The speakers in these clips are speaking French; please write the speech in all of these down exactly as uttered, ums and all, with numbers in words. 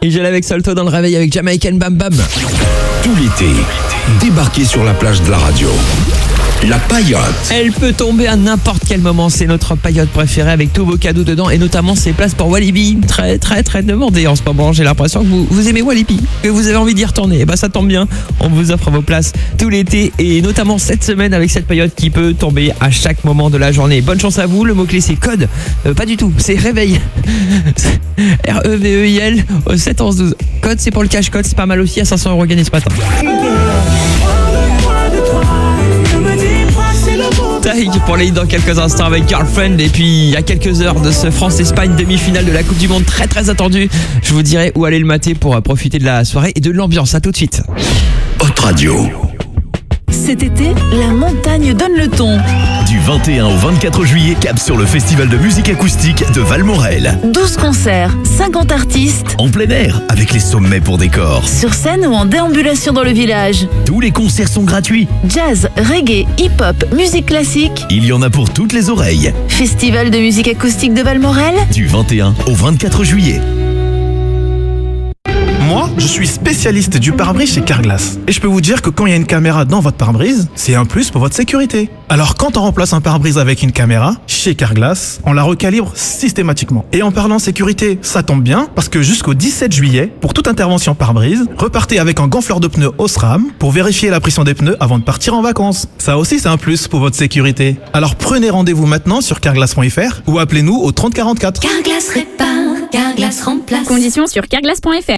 Et je l'ai avec Salto dans le réveil avec Jamaican Bam Bam. Tout l'été, débarquez sur la plage de la radio. La paillote. Elle peut tomber à n'importe quel moment. C'est notre paillote préférée avec tous vos cadeaux dedans et notamment ses places pour Walibi. Très très très demandé en ce moment. J'ai l'impression que vous, vous aimez Walibi, que vous avez envie d'y retourner. Et bah ça tombe bien. On vous offre vos places tout l'été et notamment cette semaine avec cette paillote qui peut tomber à chaque moment de la journée. Bonne chance à vous. Le mot-clé c'est code. Euh, pas du tout. C'est réveil. R E V E I L au sept onze douze. Code c'est pour le cash code. C'est pas mal aussi à cinq cents euros gagnés ce matin. Taïg pour les hits dans quelques instants avec Girlfriend et puis il y a quelques heures de ce France-Espagne demi-finale de la Coupe du Monde très très attendue. Je vous dirai où aller le mater pour profiter de la soirée et de l'ambiance. À tout de suite. Hot Radio. Cet été, la montagne donne le ton. Du vingt et un au vingt-quatre juillet, cap sur le festival de musique acoustique de Valmorel. douze concerts, cinquante artistes. En plein air, avec les sommets pour décor. Sur scène ou en déambulation dans le village. Tous les concerts sont gratuits. Jazz, reggae, hip-hop, musique classique. Il y en a pour toutes les oreilles. Festival de musique acoustique de Valmorel. Du vingt et un au vingt-quatre juillet. Moi, je suis spécialiste du pare-brise chez Carglass. Et je peux vous dire que quand il y a une caméra dans votre pare-brise, c'est un plus pour votre sécurité. Alors quand on remplace un pare-brise avec une caméra, chez Carglass, on la recalibre systématiquement. Et en parlant sécurité, ça tombe bien, parce que jusqu'au dix-sept juillet, pour toute intervention pare-brise, repartez avec un gonfleur de pneus Osram pour vérifier la pression des pneus avant de partir en vacances. Ça aussi, c'est un plus pour votre sécurité. Alors prenez rendez-vous maintenant sur carglass point f r ou appelez-nous au trente quarante-quatre. Carglass répare, Carglass remplace. Conditions sur carglass point f r.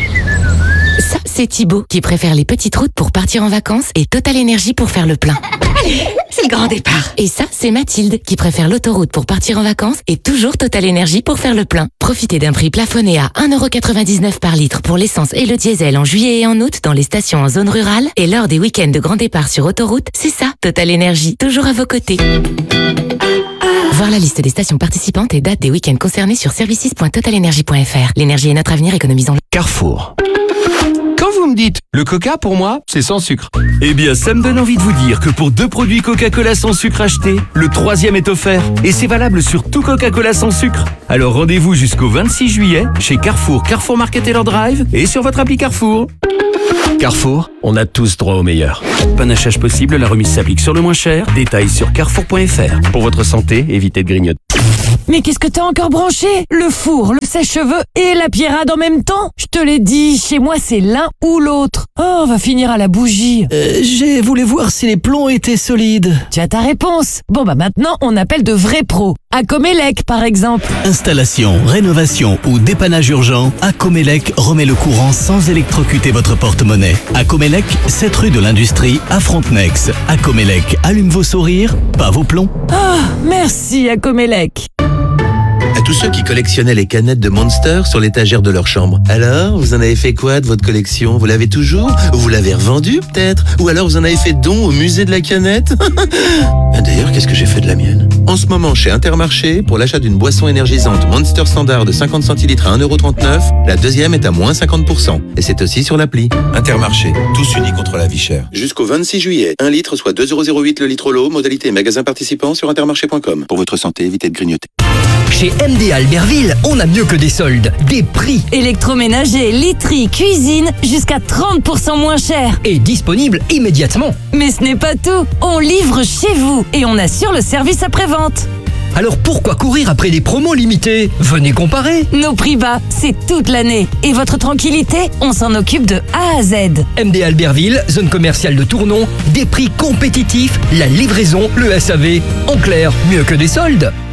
Ça, c'est Thibaut qui préfère les petites routes pour partir en vacances et Total Énergie pour faire le plein. Allez, c'est le grand départ. Et ça, c'est Mathilde qui préfère l'autoroute pour partir en vacances et toujours Total Énergie pour faire le plein. Profitez d'un prix plafonné à un euro quatre-vingt-dix-neuf par litre pour l'essence et le diesel en juillet et en août dans les stations en zone rurale et lors des week-ends de grand départ sur autoroute. C'est ça, Total Énergie, toujours à vos côtés. Voir la liste des stations participantes et dates des week-ends concernés sur services point total énergie point f r. L'énergie est notre avenir, économisons. Carrefour. Quand vous me dites le coca, pour moi, c'est sans sucre. Eh bien, ça me donne envie de vous dire que pour deux produits Coca-Cola sans sucre achetés, le troisième est offert. Et c'est valable sur tout Coca-Cola sans sucre. Alors rendez-vous jusqu'au vingt-six juillet chez Carrefour, Carrefour Market et leur drive et sur votre appli Carrefour. Carrefour, on a tous droit au meilleur. Panachage possible, la remise s'applique sur le moins cher. Détails sur carrefour point f r. Pour votre santé, évitez de grignoter. Mais qu'est-ce que t'as encore branché? Le four, le sèche-cheveux et la pierrade en même temps? Je te l'ai dit, chez moi c'est l'un ou l'autre. Oh, on va finir à la bougie. Euh, j'ai voulu voir si les plombs étaient solides. Tu as ta réponse. Bon bah maintenant on appelle de vrais pros. Acomelec par exemple. Installation, rénovation ou dépannage urgent, Acomelec remet le courant sans électrocuter votre porte-monnaie. Acomelec, sept rue de l'Industrie à Frontenex. Acomelec allume vos sourires, pas vos plombs. Ah, merci Acomelec. À tous ceux qui collectionnaient les canettes de Monster sur l'étagère de leur chambre. Alors, vous en avez fait quoi de votre collection? Vous l'avez toujours? Ou vous l'avez revendue peut-être? Ou alors vous en avez fait don au musée de la canette? D'ailleurs, qu'est-ce que j'ai fait de la mienne? En ce moment, chez Intermarché, pour l'achat d'une boisson énergisante Monster Standard de cinquante centilitres à un euro trente-neuf, la deuxième est à moins cinquante pour cent. Et c'est aussi sur l'appli. Intermarché, tous unis contre la vie chère. Jusqu'au vingt-six juillet, un litre soit deux euros zéro huit le litre l'eau, modalité magasin participant sur intermarché point com. Pour votre santé, évitez de grignoter. Chez M D Albertville, on a mieux que des soldes, des prix. Électroménager, literie, cuisine, jusqu'à trente pour cent moins cher. Et disponible immédiatement. Mais ce n'est pas tout, on livre chez vous et on assure le service après-vente. Alors pourquoi courir après des promos limitées? Venez comparer. Nos prix bas, c'est toute l'année. Et votre tranquillité, on s'en occupe de A à Z. M D Albertville, zone commerciale de Tournon, des prix compétitifs, la livraison, le S A V. En clair, mieux que des soldes.